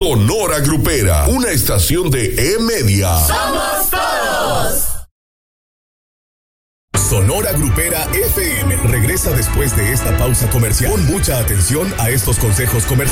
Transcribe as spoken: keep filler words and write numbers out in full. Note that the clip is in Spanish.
Sonora Grupera, una estación de E-Media. ¡Somos todos! Sonora Grupera F M regresa después de esta pausa comercial. Pon mucha atención a estos consejos comerciales.